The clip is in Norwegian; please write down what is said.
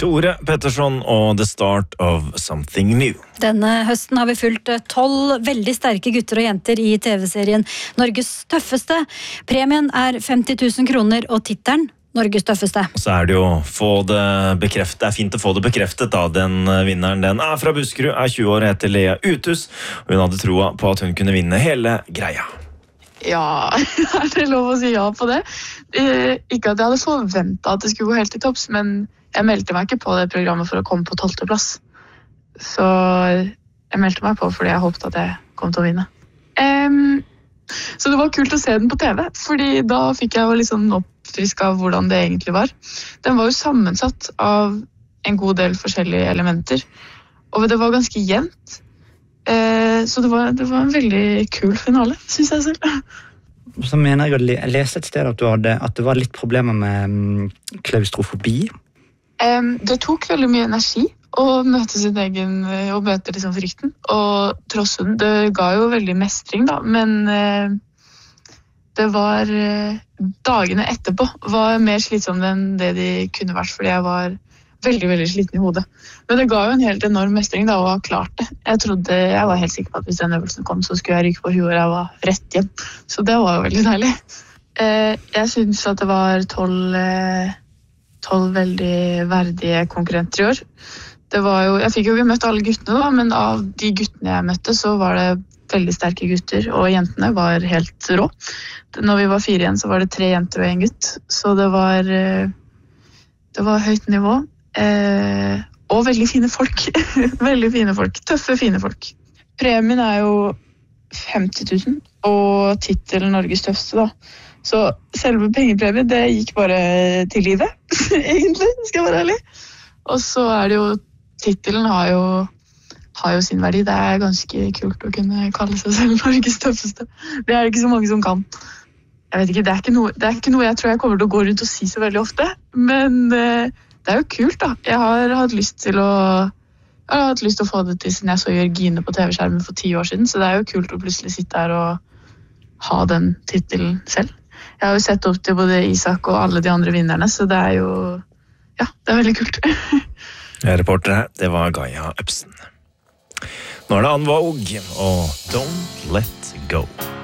Tore Petterson og The Start of Something New. Denne høsten har vi fulgt 12 veldig sterke gutter og jenter i TV-serien Norges tøffeste. Premien er 50 000 kroner og tittelen Norges tøffeste. Så er det jo det er fint å få det bekreftet da. Den vinneren, den er fra Buskerud, er 20 år, heter Lea Uthus, og hun hadde troa på at hun kunne vinne hele greia. Ja, er det lov å si ja på det? Ikke at jeg hadde forventet at det skulle gå helt til topps, men jeg meldte meg ikke på det programmet for å komme på 12. plass. Så jeg meldte meg på fordi jeg håpte at jeg kom til å vinne. Så det var kult å se den på TV, fordi da fikk jeg jo litt sånn oppfrisk av hvordan det egentlig var. Den var jo sammensatt av en god del forskjellige elementer, og det var ganske jevnt. Så det var en veldig kul finale, synes jeg selv. Så mener jeg leste et sted at det var litt problemer med klaustrofobi. Det tok veldig mye energi å møte sin egen, og møte liksom frykten. Og tross det ga jo veldig mestring da, men det var dagene etterpå var mer slitsomt enn det de kunne vært, fordi jeg var veldig, veldig sliten i hodet. Men det ga jo en helt enorm mestring da, å ha klart det. Jeg var helt sikker på at hvis den øvelsen kom, så skulle jeg ryke på huet, og jeg var rett hjem. Så det var jo veldig deilig. Jeg synes at det var 12 veldig verdige konkurrenter i år. Jeg fikk jo ikke møtt alle guttene da, men av de guttene jeg møtte, så var det veldig sterke gutter, og jentene var helt rå. Når vi var 4 igjen, så var det 3 jenter og 1 gutt. Så det var høyt nivå. Og veldig fine folk. Veldig fine folk. Tøffe, fine folk. Premien er jo 50 000, og tittelen Norges tøffeste da. Så selve pengepremien, det gikk bare til livet, egentlig, skal jeg være ærlig. Og så er det jo, tittelen har jo sin verdi. Det er ganske kult å kunne kalle seg selv Norges tøffeste. Det er det ikke så mange som kan. Jeg vet ikke, det er ikke noe jeg tror jeg kommer til å gå rundt og si så veldig ofte, men det er jo kult da. Jeg har hatt lyst til å få det til siden jeg så Jørgine på TV-skjermen for 10 år siden, så det er jo kult å plutselig sitte her og ha den titelen selv. Jeg har jo sett opp til både Isak og alle de andre vinnerne, så det er jo, ja, det er veldig kult. Reporter her, det var Gaia Øpsen. Nå er det Anva Og, og Don't Let Go.